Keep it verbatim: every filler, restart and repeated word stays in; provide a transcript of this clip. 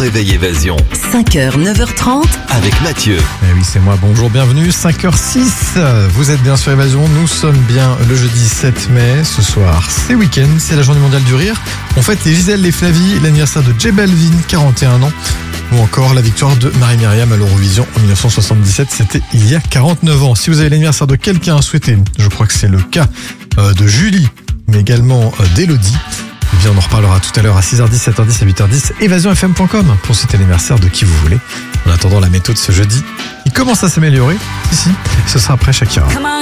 réveil Évasion. cinq heures, neuf heures trente. Avec Mathieu. Eh oui, c'est moi, bonjour, bienvenue, cinq heures six. Vous êtes bien sur Évasion, nous sommes bien le jeudi sept mai. Ce soir, c'est week-end, c'est la journée mondiale du rire. On fête les Gisèle, les Flavie, l'anniversaire de J Balvin, quarante et un ans. Ou encore la victoire de Marie-Myriam à l'Eurovision en dix-neuf cent soixante-dix-sept, c'était il y a quarante-neuf ans. Si vous avez l'anniversaire de quelqu'un à souhaiter, je crois que c'est le cas euh, de Julie, mais également euh, d'Elodie. Eh bien, on en reparlera tout à l'heure à six heures dix, sept heures dix et huit heures dix. évasion f m point com pour souhaiter l'anniversaire de qui vous voulez. En attendant, la méthode de ce jeudi, il commence à s'améliorer. Si, si, ce sera après Shakira.